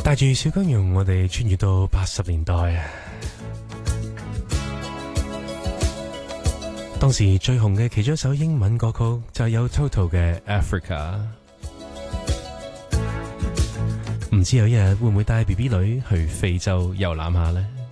帶住小姜蓉，我哋穿越到80年代啊！當時最紅嘅其中一首英文歌曲就係有 Toto 嘅 Africa。唔知有一日會唔會帶 BB 女去非洲遊覽下呢？